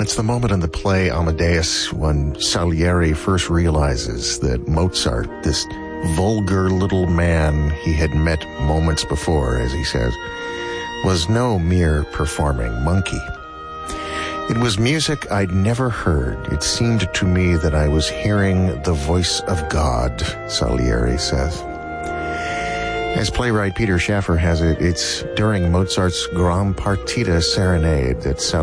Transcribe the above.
It's the moment in the play Amadeus when Salieri first realizes that Mozart, this vulgar little man he had met moments before, as he says, was no mere performing monkey. It was music I'd never heard. It seemed to me that I was hearing the voice of God, Salieri says. As playwright Peter Shaffer has it, it's during Mozart's Gran Partita Serenade that Salieri